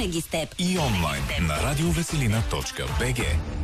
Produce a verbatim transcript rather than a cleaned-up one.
винаги с теб. И онлайн на радиовеселина точка би джи.